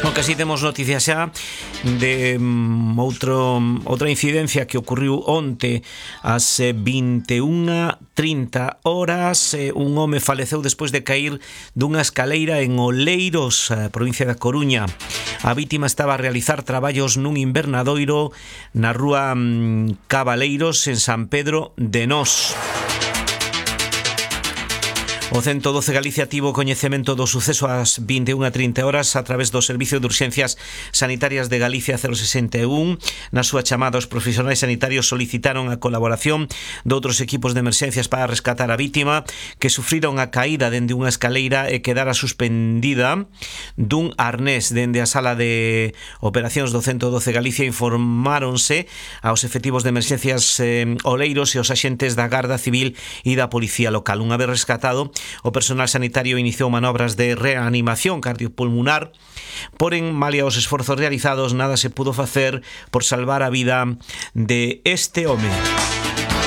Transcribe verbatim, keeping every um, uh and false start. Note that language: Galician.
Casi temos noticias xa de um, outro, outra incidencia que ocurriu onte ás vinte e unha e trinta horas. Un home faleceu despois de cair dunha escaleira en Oleiros, provincia da Coruña. A vítima estaba a realizar traballos nun invernadoiro na rúa um, Cabaleiros en San Pedro de Nós. O ciento doce Galicia tivo coñecemento do suceso ás vinte e unha e trinta horas a través do Servicio de Urxencias Sanitarias de Galicia cero sesenta e un. Na súa chamada, os profesionais sanitarios solicitaron a colaboración de outros equipos de emerxencias para rescatar a vítima, que sufrira unha caída dende unha escaleira e quedara suspendida dun arnés. Dende a sala de operacións do ciento doce Galicia informáronse aos efectivos de emerxencias eh, Oleiros e os axentes da Garda Civil e da Policía Local. Unha vez rescatado, o personal sanitario iniciou manobras de reanimación cardiopulmonar, porén, malia os esforzos realizados, nada se pudo facer por salvar a vida de este home.